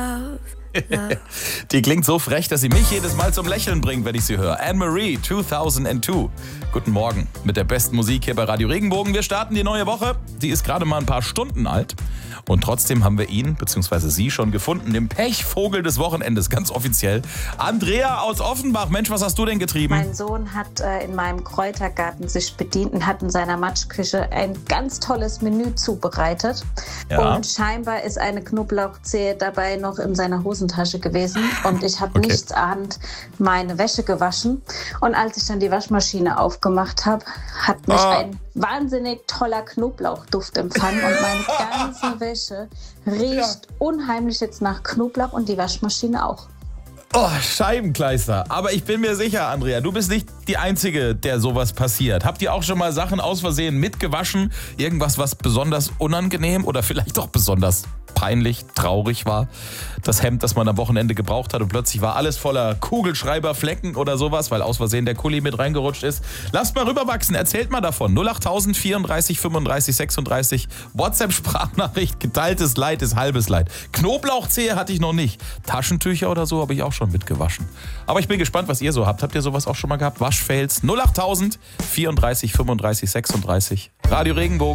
Die klingt so frech, dass sie mich jedes Mal zum Lächeln bringt, wenn ich sie höre. Anne-Marie, 2002. Guten Morgen mit der besten Musik hier bei Radio Regenbogen. Wir starten die neue Woche. Die ist gerade mal ein paar Stunden alt. Und trotzdem haben wir ihn, bzw. sie, schon gefunden. Den Pechvogel des Wochenendes, ganz offiziell. Andrea aus Offenbach. Mensch, was hast du denn getrieben? Mein Sohn hat in meinem Kräutergarten sich bedient und hat in seiner Matschküche ein ganz tolles Menü zubereitet. Ja. Und scheinbar ist eine Knoblauchzehe dabei noch in seiner Hosentasche gewesen. Und ich habe nichtsahnend meine Wäsche gewaschen. Und als ich dann die Waschmaschine aufgemacht habe, hat mich ein wahnsinnig toller Knoblauchduft empfangen. Und meine ganze Wäsche riecht unheimlich jetzt nach Knoblauch und die Waschmaschine auch. Oh, Scheibenkleister. Aber ich bin mir sicher, Andrea, du bist nicht die Einzige, der sowas passiert. Habt ihr auch schon mal Sachen aus Versehen mitgewaschen? Irgendwas, was besonders unangenehm oder vielleicht auch besonders peinlich, traurig war? Das Hemd, das man am Wochenende gebraucht hat und plötzlich war alles voller Kugelschreiberflecken oder sowas, weil aus Versehen der Kuli mit reingerutscht ist. Lasst mal rüberwachsen, erzählt mal davon. 08000 34 35 36. WhatsApp-Sprachnachricht, geteiltes Leid ist halbes Leid. Knoblauchzehe hatte ich noch nicht. Taschentücher oder so habe ich auch schon mitgewaschen. Aber ich bin gespannt, was ihr so habt. Habt ihr sowas auch schon mal gehabt? Waschfails 08000 34 35 36. Radio Regenbogen.